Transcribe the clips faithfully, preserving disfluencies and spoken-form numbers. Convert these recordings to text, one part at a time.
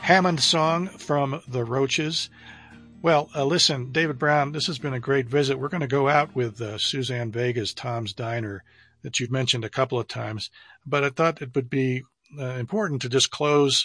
Hammond song from the Roaches. Well, uh, listen, David Brown, this has been a great visit. We're going to go out with uh, Suzanne Vega's Tom's Diner that you've mentioned a couple of times, but I thought it would be uh, important to just close.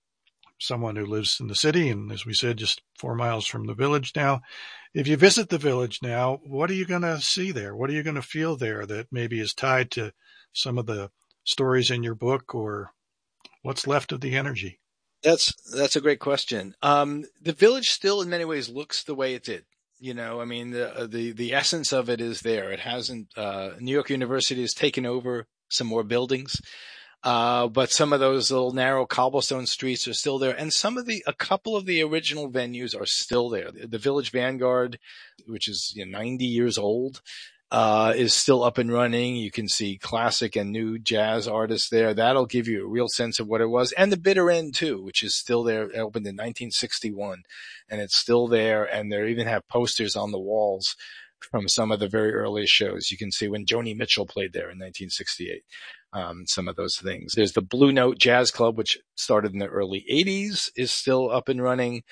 Someone who lives in the city, and as we said, just four miles from the village now. If you visit the village now, what are you going to see there? What are you going to feel there that maybe is tied to some of the stories in your book, or what's left of the energy? That's that's a great question. Um, the village still, in many ways, looks the way it did. You know, I mean, the the the essence of it is there. It hasn't. Uh, New York University has taken over some more buildings. Uh, but some of those little narrow cobblestone streets are still there. And some of the, a couple of the original venues are still there. The, the Village Vanguard, which is you know, ninety years old, uh, is still up and running. You can see classic and new jazz artists there. That'll give you a real sense of what it was. And the Bitter End too, which is still there. It opened in nineteen sixty-one and it's still there. And they even have posters on the walls from some of the very earliest shows. You can see when Joni Mitchell played there in nineteen sixty-eight. Um, some of those things. There's the Blue Note Jazz Club, which started in the early eighties, is still up and running.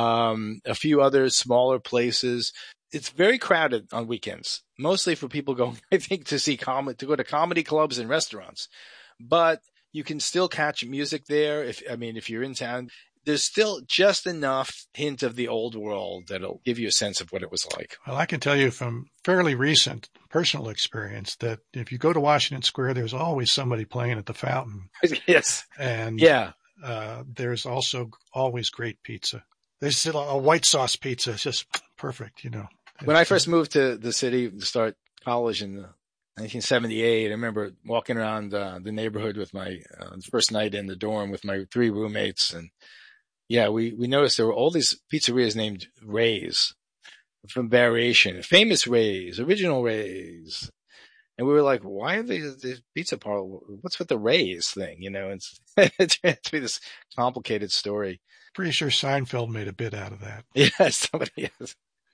Um, a few other smaller places. It's very crowded on weekends, mostly for people going, I think, to see com- to go to comedy clubs and restaurants. But you can still catch music there. If, I mean, if you're in town, there's still just enough hint of the old world that'll give you a sense of what it was like. Well, I can tell you from fairly recent personal experience that if you go to Washington Square, there's always somebody playing at the fountain. Yes. And yeah, uh, there's also always great pizza. There's still a white sauce pizza. It's just perfect, you know. When I first moved to the city to start college in nineteen seventy-eight, I remember walking around uh, the neighborhood with my uh, first night in the dorm with my three roommates, and yeah, we, we noticed there were all these pizzerias named Ray's from variation, famous Ray's, original Ray's. And we were like, why are they the pizza parlor? What's with the Ray's thing? You know, it's, it turned out to be this complicated story. Pretty sure Seinfeld made a bit out of that. Yeah, somebody is.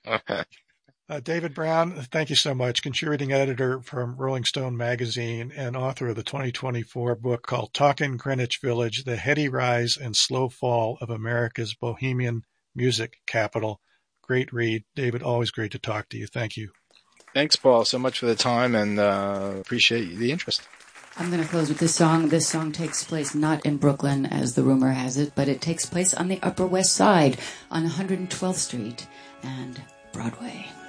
Uh, David Brown, thank you so much. Contributing editor from Rolling Stone magazine and author of the twenty twenty-four book called Talkin' Greenwich Village, The Heady Rise and Slow Fall of America's Bohemian Music Capital. Great read. David, always great to talk to you. Thank you. Thanks, Paul, so much for the time, and uh, appreciate the interest. I'm going to close with this song. This song takes place not in Brooklyn, as the rumor has it, but it takes place on the Upper West Side on one hundred twelfth Street and Broadway.